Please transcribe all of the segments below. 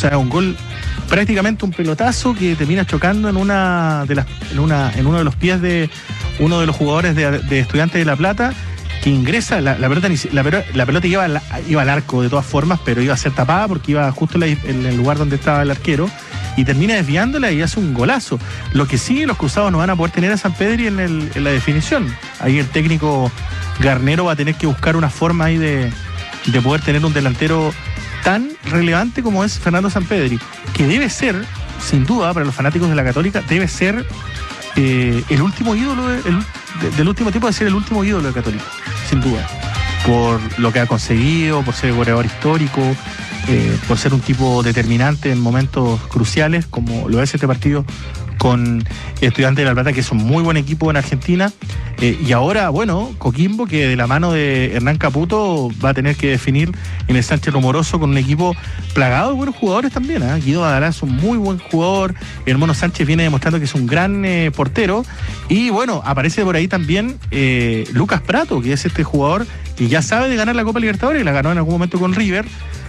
sea, un gol, prácticamente un pelotazo que termina chocando en uno de los pies de uno de los jugadores de Estudiantes de La Plata, que ingresa, la pelota iba al arco de todas formas, pero iba a ser tapada porque iba justo en el lugar donde estaba el arquero, y termina desviándola y hace un golazo. Lo que sí, los cruzados no van a poder tener a Sampedri en la definición. Ahí el técnico Garnero va a tener que buscar una forma ahí de poder tener un delantero tan relevante como es Fernando Sampedri, que debe ser, sin duda, para los fanáticos de la Católica, debe ser el último ídolo del último tiempo, de ser el último ídolo de Católica, sin duda, por lo que ha conseguido, por ser goleador histórico, por ser un tipo determinante en momentos cruciales, como lo es este partido con Estudiantes de La Plata, que es un muy buen equipo en Argentina, y ahora, bueno, Coquimbo, que de la mano de Hernán Caputo va a tener que definir en el Sánchez Romoroso con un equipo plagado de buenos jugadores también, ¿eh? Guido Badalá es un muy buen jugador, el Mono Sánchez viene demostrando que es un gran portero, y bueno, aparece por ahí también Lucas Prato, que es este jugador que ya sabe de ganar la Copa Libertadores, la ganó en algún momento con River,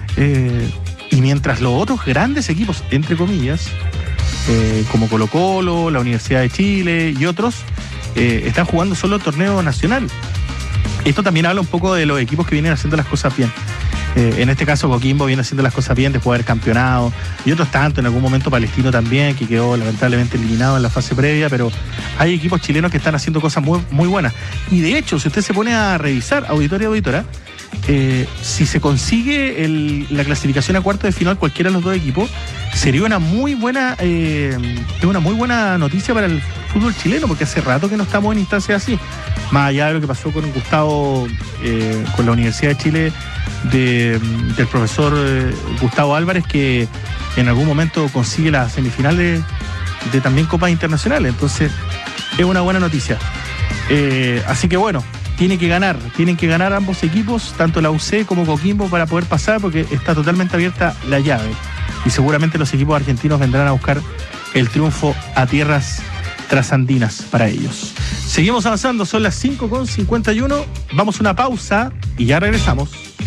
y mientras los otros grandes equipos, entre comillas, como Colo-Colo, la Universidad de Chile y otros, están jugando solo torneo nacional. Esto también habla un poco de los equipos que vienen haciendo las cosas bien. En este caso Coquimbo viene haciendo las cosas bien después de haber campeonado, y otros tanto, en algún momento Palestino también, que quedó lamentablemente eliminado en la fase previa, pero hay equipos chilenos que están haciendo cosas muy, muy buenas. Y de hecho, si usted se pone a revisar, auditorio y auditora, si se consigue la clasificación a cuartos de final cualquiera de los dos equipos, sería una muy buena noticia para el fútbol chileno, porque hace rato que no estamos en instancias así, más allá de lo que pasó con Gustavo, con la Universidad de Chile del profesor Gustavo Álvarez, que en algún momento consigue la semifinal de también Copas Internacionales. Entonces es una buena noticia, así que bueno, tienen que ganar ambos equipos, tanto la UC como Coquimbo, para poder pasar, porque está totalmente abierta la llave y seguramente los equipos argentinos vendrán a buscar el triunfo a tierras trasandinas para ellos. Seguimos avanzando, son las 5:51, vamos a una pausa y ya regresamos.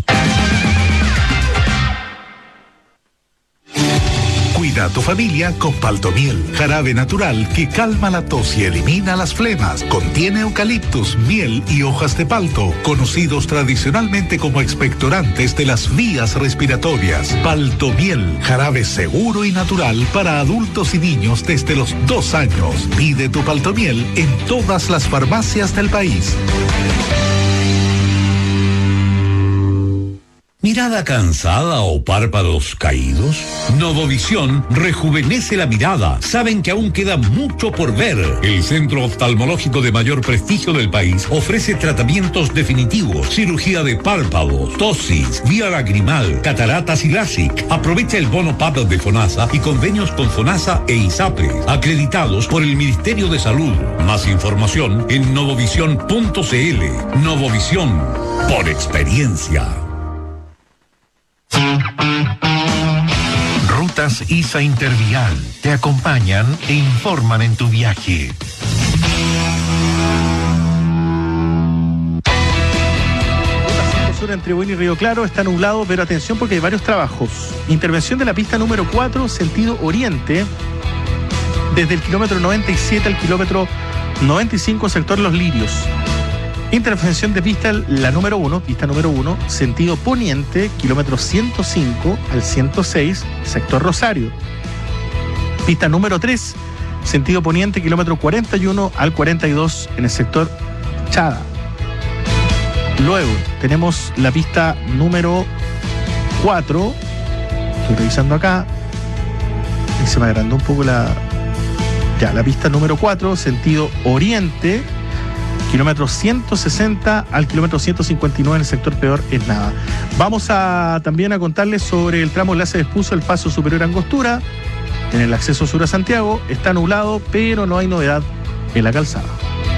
Cuida a tu familia con Paltomiel, jarabe natural que calma la tos y elimina las flemas. Contiene eucaliptus, miel y hojas de palto, conocidos tradicionalmente como expectorantes de las vías respiratorias. Paltomiel, jarabe seguro y natural para adultos y niños desde los 2 años. Pide tu Paltomiel en todas las farmacias del país. ¿Mirada cansada o párpados caídos? Novovisión rejuvenece la mirada. Saben que aún queda mucho por ver. El centro oftalmológico de mayor prestigio del país ofrece tratamientos definitivos, cirugía de párpados, tosis, vía lagrimal, cataratas y LASIK. Aprovecha el bono PAP de FONASA y convenios con FONASA e ISAPRE, acreditados por el Ministerio de Salud. Más información en novovisión.cl. Novovisión, por experiencia. Rutas ISA Intervial te acompañan e informan en tu viaje. Ruta 5 Sur entre Buin y Río Claro está nublado, pero atención porque hay varios trabajos. Intervención de la pista número 4, sentido oriente, desde el kilómetro 97 al kilómetro 95, sector Los Lirios. Intervención de pista la número 1, pista número 1, sentido poniente, kilómetro 105 al 106, sector Rosario. Pista número 3, sentido poniente, kilómetro 41 al 42, en el sector Chada. Luego tenemos la pista número 4, estoy revisando acá, y se me agrandó un poco la pista número 4, sentido oriente, kilómetro 160 al kilómetro 159 en el sector Peor es Nada. Vamos también a contarles sobre el tramo enlace de Espuzo, el paso superior a Angostura, en el acceso sur a Santiago. Está nublado, pero no hay novedad en la calzada.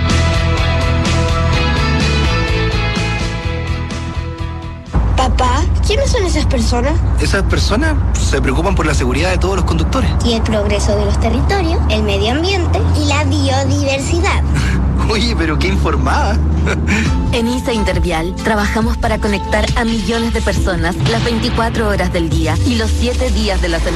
Papá, ¿quiénes son esas personas? Esas personas se preocupan por la seguridad de todos los conductores. Y el progreso de los territorios, el medio ambiente y la biodiversidad. Oye, pero qué informada. En ISA Intervial trabajamos para conectar a millones de personas las 24 horas del día y los 7 días de la semana.